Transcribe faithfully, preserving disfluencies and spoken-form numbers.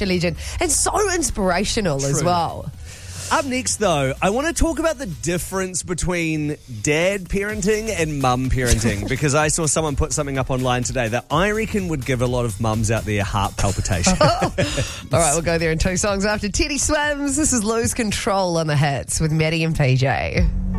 such a legend and so inspirational True. as well. Up next, though, I want to talk about the difference between dad parenting and mum parenting because I saw someone put something up online today that I reckon would give a lot of mums out there heart palpitation. All right, we'll go there in two songs after Teddy Swims. This is Lose Control on the Hits with Maddie and P J.